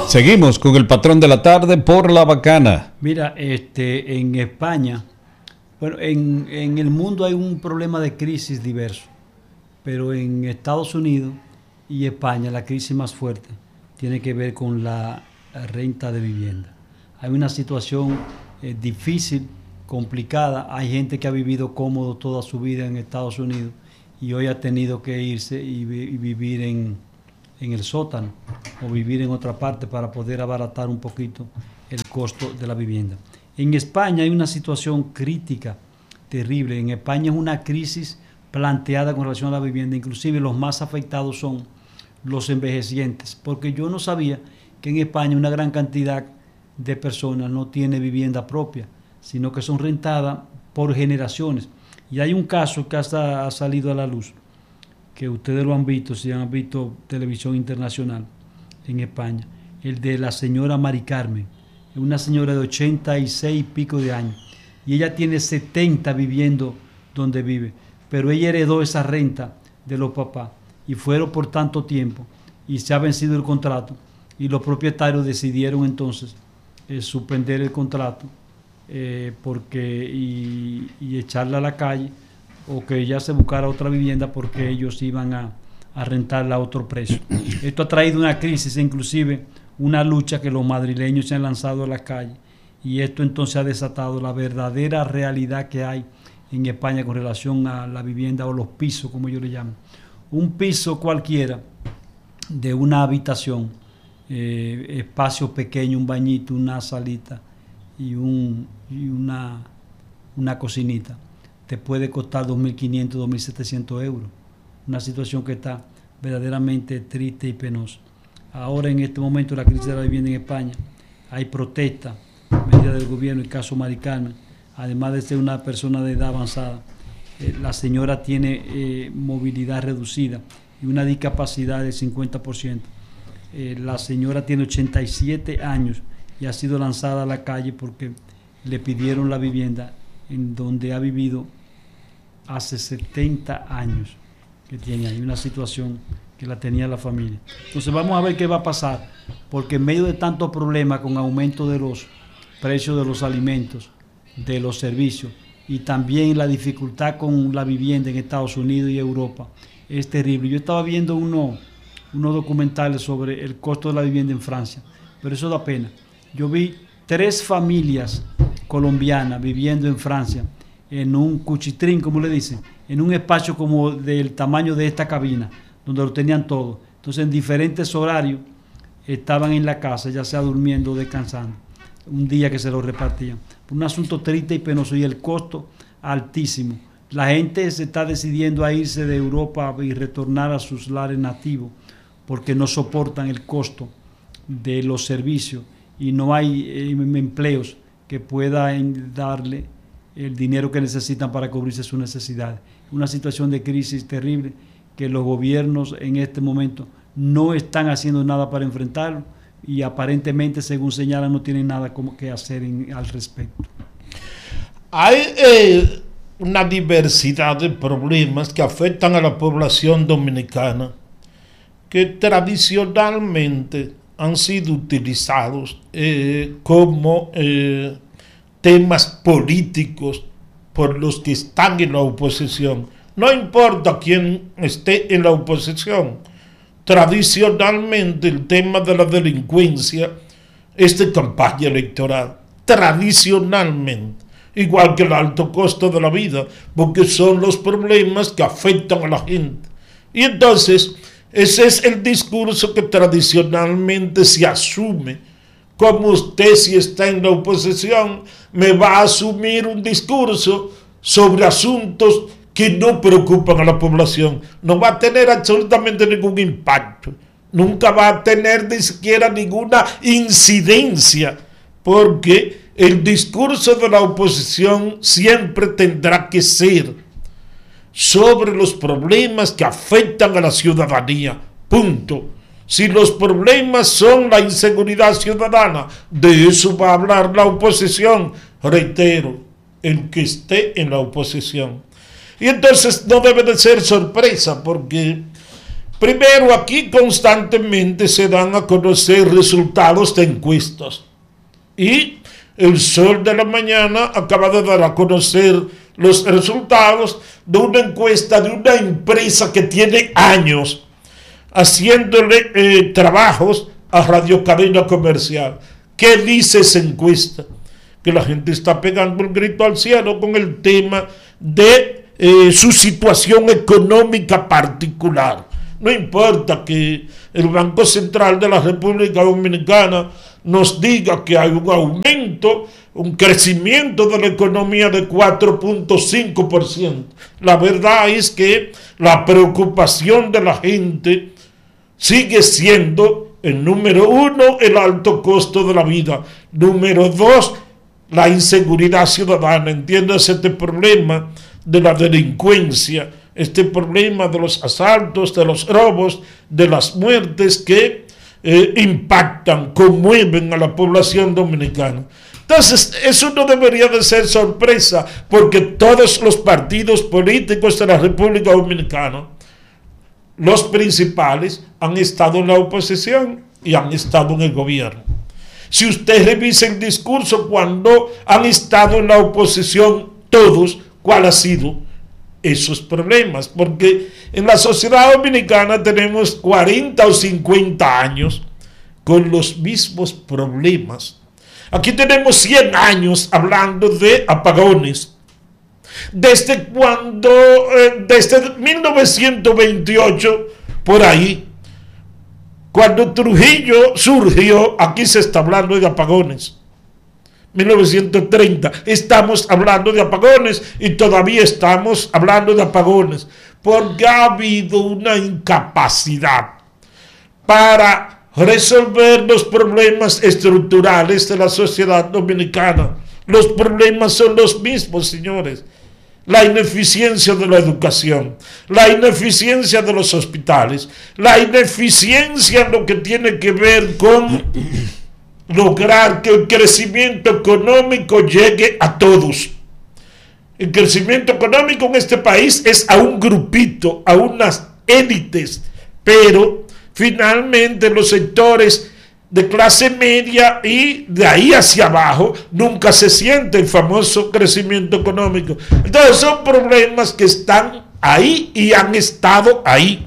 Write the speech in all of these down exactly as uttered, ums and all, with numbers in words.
Seguimos con el patrón de la tarde por La Bacana. Mira, este, en España, bueno, en, en el mundo hay un problema de crisis diverso, pero en Estados Unidos y España la crisis más fuerte tiene que ver con la renta de vivienda. Hay una situación eh, difícil, complicada. Hay gente que ha vivido cómodo toda su vida en Estados Unidos y hoy ha tenido que irse y, y vivir en, en el sótano o vivir en otra parte para poder abaratar un poquito el costo de la vivienda. En España hay una situación crítica, terrible. En España es una crisis planteada con relación a la vivienda. Inclusive los más afectados son los envejecientes, porque yo no sabía que en España una gran cantidad de personas no tiene vivienda propia, sino que son rentadas por generaciones. Y hay un caso que hasta ha salido a la luz, que ustedes lo han visto, si han visto televisión internacional en España, el de la señora Mari Carmen, una señora de ochenta y seis y pico de años, y ella tiene setenta viviendo donde vive, pero ella heredó esa renta de los papás, y fueron por tanto tiempo, y se ha vencido el contrato, y los propietarios decidieron entonces eh, suspender el contrato, eh, porque y, y echarla a la calle, o que ella se buscara otra vivienda porque ellos iban a, a rentarla a otro precio. Esto ha traído una crisis, inclusive una lucha que los madrileños se han lanzado a la calle, y esto entonces ha desatado la verdadera realidad que hay en España con relación a la vivienda o los pisos, como yo le llamo. Un piso cualquiera de una habitación, eh, espacio pequeño, un bañito, una salita y, un, y una, una cocinita, te puede costar dos mil quinientos, dos mil setecientos euros. Una situación que está verdaderamente triste y penosa. Ahora, en este momento, la crisis de la vivienda en España, hay protestas, medidas del gobierno, el caso Mari Carmen, además de ser una persona de edad avanzada, eh, la señora tiene eh, movilidad reducida y una discapacidad del cincuenta por ciento. Eh, la señora tiene ochenta y siete años y ha sido lanzada a la calle porque le pidieron la vivienda en donde ha vivido hace setenta años que tiene ahí, una situación que la tenía la familia. Entonces vamos a ver qué va a pasar, porque en medio de tantos problemas con aumento de los precios de los alimentos, de los servicios, y también la dificultad con la vivienda en Estados Unidos y Europa, es terrible. Yo estaba viendo uno, unos documentales sobre el costo de la vivienda en Francia, pero eso da pena. Yo vi tres familias colombianas viviendo en Francia, en un cuchitrín, como le dicen, en un espacio como del tamaño de esta cabina, donde lo tenían todo. Entonces, en diferentes horarios estaban en la casa, ya sea durmiendo o descansando, un día que se lo repartían. Un asunto triste y penoso, y el costo altísimo. La gente se está decidiendo a irse de Europa y retornar a sus lares nativos porque no soportan el costo de los servicios y no hay eh, empleos que puedan darle el dinero que necesitan para cubrirse sus necesidades. Una situación de crisis terrible que los gobiernos en este momento no están haciendo nada para enfrentarlo, y aparentemente, según señalan, no tienen nada como que hacer en, al respecto. Hay eh, una diversidad de problemas que afectan a la población dominicana que tradicionalmente han sido utilizados eh, como eh, temas políticos por los que están en la oposición. No importa quién esté en la oposición. Tradicionalmente el tema de la delincuencia es de campaña electoral, tradicionalmente, igual que el alto costo de la vida, porque son los problemas que afectan a la gente. Y entonces ese es el discurso que tradicionalmente se asume. Como usted, si está en la oposición, me va a asumir un discurso sobre asuntos que no preocupan a la población, no va a tener absolutamente ningún impacto, nunca va a tener ni siquiera ninguna incidencia, porque el discurso de la oposición siempre tendrá que ser sobre los problemas que afectan a la ciudadanía, punto. Si los problemas son la inseguridad ciudadana, de eso va a hablar la oposición, reitero, el que esté en la oposición. Y entonces no debe de ser sorpresa, porque Primero, aquí constantemente se dan a conocer resultados de encuestas. Y el Sol de la Mañana acaba de dar a conocer los resultados de una encuesta de una empresa que tiene años haciéndole eh, trabajos a Radio Cadena Comercial. ¿Qué dice esa encuesta? Que la gente está pegando el grito al cielo con el tema de eh, su situación económica particular. No importa que el Banco Central de la República Dominicana nos diga que hay un aumento, un crecimiento de la economía de cuatro punto cinco por ciento. La verdad es que la preocupación de la gente sigue siendo, el número uno, el alto costo de la vida. Número dos, la inseguridad ciudadana. Entiéndase este problema de la delincuencia, este problema de los asaltos, de los robos, de las muertes que eh, impactan, conmueven a la población dominicana. Entonces, eso no debería de ser sorpresa, porque todos los partidos políticos de la República Dominicana, los principales, han estado en la oposición y han estado en el gobierno. Si usted revisa el discurso cuando han estado en la oposición todos, ¿cuál ha sido? Esos problemas, porque en la sociedad dominicana tenemos cuarenta o cincuenta años con los mismos problemas. Aquí tenemos cien años hablando de apagones. Desde cuando, eh, desde mil novecientos veintiocho, por ahí, cuando Trujillo surgió, aquí se está hablando de apagones. mil novecientos treinta, estamos hablando de apagones y todavía estamos hablando de apagones, porque ha habido una incapacidad para resolver los problemas estructurales de la sociedad dominicana. Los problemas son los mismos, señores. La ineficiencia de la educación, la ineficiencia de los hospitales, la ineficiencia en lo que tiene que ver con lograr que el crecimiento económico llegue a todos. El crecimiento económico en este país es a un grupito, a unas élites, pero finalmente los sectores de clase media y de ahí hacia abajo nunca se siente el famoso crecimiento económico. Entonces son problemas que están ahí y han estado ahí.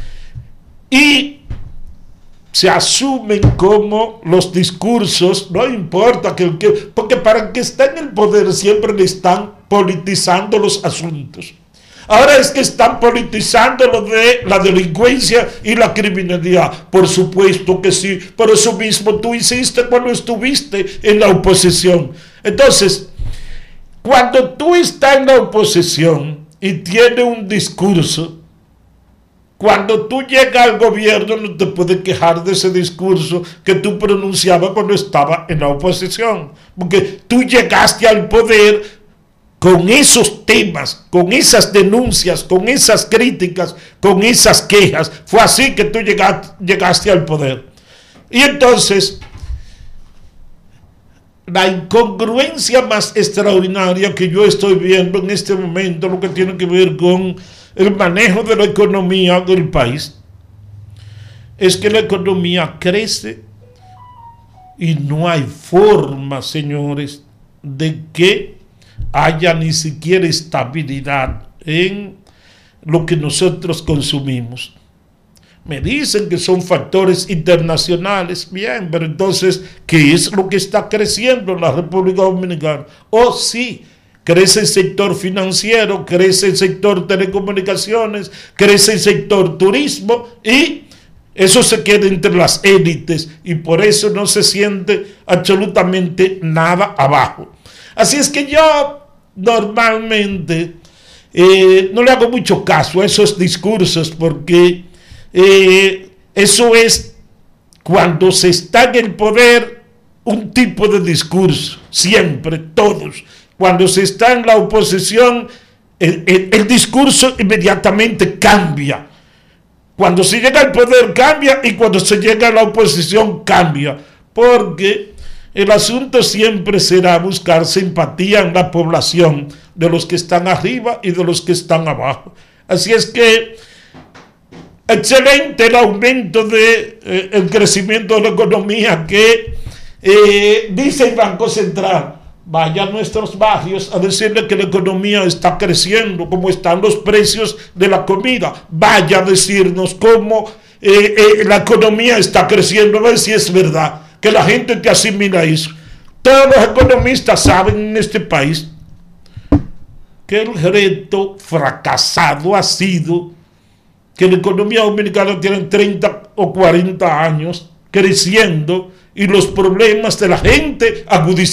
Y se asumen como los discursos, no importa que, que porque para el que está en el poder siempre le están politizando los asuntos. Ahora es que están politizando lo de la delincuencia y la criminalidad. Por supuesto que sí, por eso mismo tú hiciste cuando estuviste en la oposición. Entonces, cuando tú estás en la oposición y tienes un discurso, cuando tú llegas al gobierno no te puedes quejar de ese discurso que tú pronunciabas cuando estaba en la oposición, porque tú llegaste al poder con esos temas, con esas denuncias, con esas críticas, con esas quejas. Fue así que tú llegaste, llegaste al poder. Y entonces, la incongruencia más extraordinaria que yo estoy viendo en este momento, lo que tiene que ver con el manejo de la economía del país, es que la economía crece y no hay forma, señores, de que haya ni siquiera estabilidad en lo que nosotros consumimos. Me dicen que son factores internacionales, bien, pero entonces, ¿qué es lo que está creciendo en la República Dominicana? Oh, sí, crece el sector financiero, crece el sector telecomunicaciones, crece el sector turismo y eso se queda entre las élites y por eso no se siente absolutamente nada abajo. Así es que yo normalmente eh, no le hago mucho caso a esos discursos porque eh, eso es cuando se está en el poder un tipo de discurso, siempre, todos. Cuando se está en la oposición el, el, el discurso inmediatamente cambia. Cuando se llega al poder cambia y cuando se llega a la oposición cambia, porque el asunto siempre será buscar simpatía en la población de los que están arriba y de los que están abajo. Así es que excelente el aumento de eh, el crecimiento de la economía que eh, dice el Banco Central. Vaya a nuestros barrios a decirle que la economía está creciendo, cómo están los precios de la comida. Vaya a decirnos cómo eh, eh, la economía está creciendo, a ver si es verdad, que la gente te asimila eso. Todos los economistas saben en este país que el reto fracasado ha sido que la economía dominicana tiene treinta o cuarenta años creciendo y los problemas de la gente agudizados.